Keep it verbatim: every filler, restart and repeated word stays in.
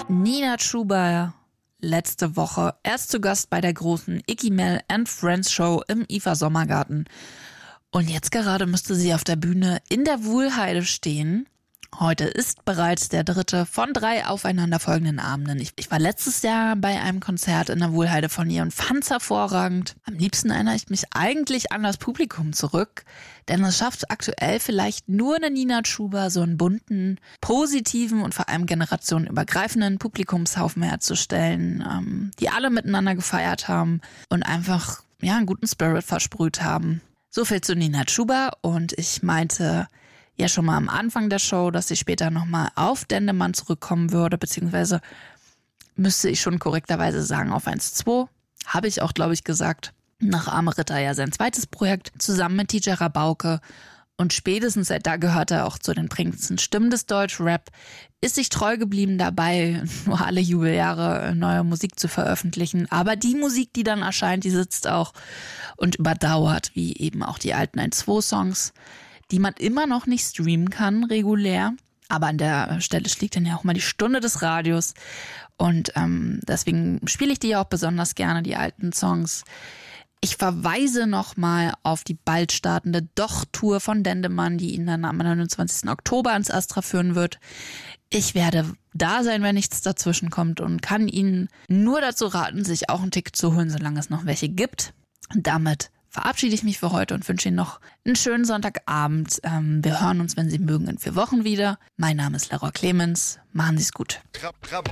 Nina Chuba letzte Woche erst zu Gast bei der großen Icky Mel and Friends Show im I F A Sommergarten. Und jetzt gerade müsste sie auf der Bühne in der Wuhlheide stehen. Heute ist bereits der dritte von drei aufeinanderfolgenden Abenden. Ich, ich war letztes Jahr bei einem Konzert in der Wuhlheide von ihr und fand's hervorragend. Am liebsten erinnere ich mich eigentlich an das Publikum zurück, denn es schafft aktuell vielleicht nur eine Nina Chuba, so einen bunten, positiven und vor allem generationenübergreifenden Publikumshaufen herzustellen, ähm, die alle miteinander gefeiert haben und einfach ja einen guten Spirit versprüht haben. So viel zu Nina Chuba, und ich meinte ja schon mal am Anfang der Show, dass sie später nochmal auf Dendemann zurückkommen würde, beziehungsweise müsste ich schon korrekterweise sagen auf eins zwei. Habe ich auch, glaube ich, gesagt. Nach Arme Ritter ja sein zweites Projekt, zusammen mit T J Rabauke. Und spätestens seit da gehört er auch zu den prägendsten Stimmen des Deutschrap, ist sich treu geblieben dabei, nur alle Jubeljahre neue Musik zu veröffentlichen. Aber die Musik, die dann erscheint, die sitzt auch und überdauert, wie eben auch die alten eins zwei Songs, die man immer noch nicht streamen kann, regulär. Aber an der Stelle schlägt dann ja auch mal die Stunde des Radios. Und ähm, deswegen spiele ich die ja auch besonders gerne, die alten Songs. Ich verweise nochmal auf die bald startende Doch-Tour von Dendemann, die ihn dann am neunundzwanzigsten Oktober ins Astra führen wird. Ich werde da sein, wenn nichts dazwischen kommt, und kann Ihnen nur dazu raten, sich auch ein Ticket zu holen, solange es noch welche gibt. Und damit verabschiede ich mich für heute und wünsche Ihnen noch einen schönen Sonntagabend. Ähm, wir hören uns, wenn Sie mögen, in vier Wochen wieder. Mein Name ist Leroy Clemens. Machen Sie es gut.